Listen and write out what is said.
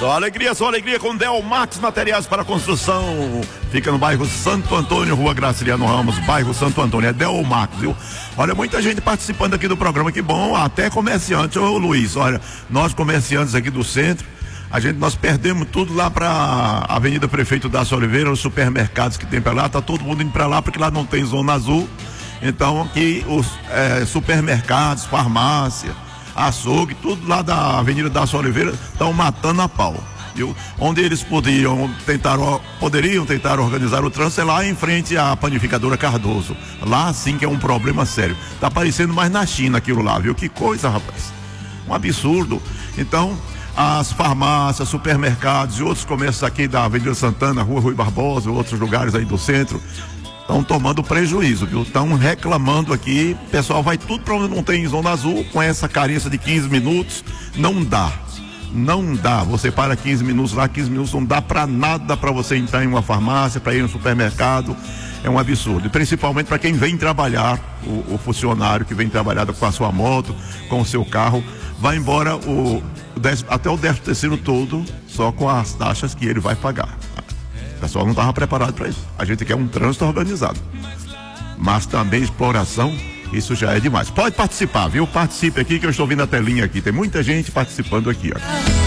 Só alegria com Delmax Materiais para Construção. Fica no bairro Santo Antônio, Rua Graciliano Ramos, bairro Santo Antônio. É Delmax, viu? Olha, muita gente participando aqui do programa, que bom, até comerciante. Ô Luiz, olha, nós comerciantes aqui do centro, nós perdemos tudo lá pra Avenida Prefeito Dácio Oliveira, os supermercados que tem pra lá, tá todo mundo indo pra lá porque lá não tem zona azul. Então aqui os supermercados, farmácia, açougue, tudo lá da Avenida Dácio Oliveira estão matando a pau, viu? Onde eles poderiam tentar organizar o trânsito é lá em frente à panificadora Cardoso. Lá sim que é um problema sério. Tá parecendo mais na China aquilo lá, viu? Que coisa, rapaz. Um absurdo. Então, as farmácias, supermercados e outros comércios aqui da Avenida Santana, Rua Rui Barbosa, outros lugares aí do centro, estão tomando prejuízo, viu? Estão reclamando aqui, o pessoal vai tudo para onde não tem zona azul, com essa carência de 15 minutos, não dá, você para 15 minutos lá, 15 minutos não dá para nada, para você entrar em uma farmácia, para ir no supermercado, é um absurdo, e principalmente para quem vem trabalhar, o funcionário que vem trabalhar com a sua moto, com o seu carro, vai embora até o 13º todo, só com as taxas que ele vai pagar. O pessoal não estava preparado para isso. A gente quer um trânsito organizado. Mas também exploração, isso já é demais. Pode participar, viu? Participe aqui que eu estou vendo a telinha aqui. Tem muita gente participando aqui, ó.